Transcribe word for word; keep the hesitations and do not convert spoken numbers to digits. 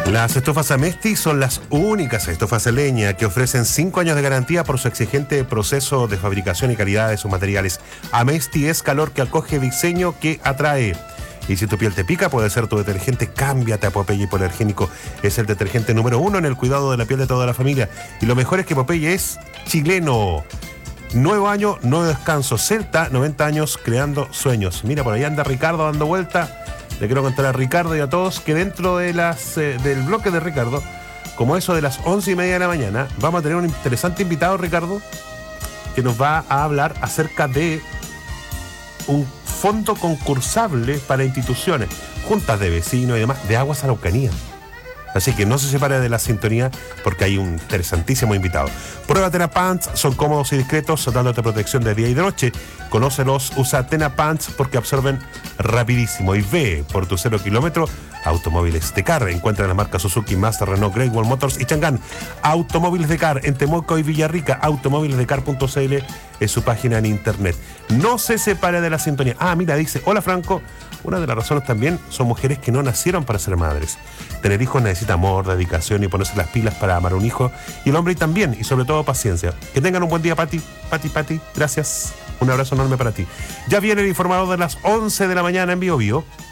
Las estufas Amesti son las únicas estufas de leña que ofrecen cinco años de garantía por su exigente proceso de fabricación y calidad de sus materiales. Amesti es calor que acoge, diseño que atrae. Y si tu piel te pica, puede ser tu detergente. Cámbiate a Popeye Hipoalergénico. Es el detergente número uno en el cuidado de la piel de toda la familia. Y lo mejor es que Popeye es chileno. Nuevo año, nuevo descanso. Celta, noventa años creando sueños. Mira, por ahí anda Ricardo dando vuelta. Le quiero contar a Ricardo y a todos que dentro de las eh, del bloque de Ricardo, como eso de las once y media de la mañana, vamos a tener un interesante invitado, Ricardo, que nos va a hablar acerca de un fondo concursable para instituciones, juntas de vecinos y demás, de Aguas Araucanía. Así que no se separe de la sintonía porque hay un interesantísimo invitado. Prueba Tena Pants, son cómodos y discretos, dándote protección de día y de noche. Conócelos, usa Tena Pants porque absorben rapidísimo. Y ve por tu cero kilómetro Automóviles de Car. Encuentra las marcas Suzuki, Mazda, Renault, Great Wall Motors y Chang'an. Automóviles de Car en Temuco y Villarrica. automóviles de car punto c l es su página en internet. No se separe de la sintonía. Ah, mira, dice, hola Franco. Una de las razones también son mujeres que no nacieron para ser madres. Tener hijos necesita amor, dedicación y ponerse las pilas para amar a un hijo. Y el hombre también, y sobre todo paciencia. Que tengan un buen día, Pati. Pati, Pati, gracias. Un abrazo enorme para ti. Ya viene el informado de las once de la mañana en Bio Bio.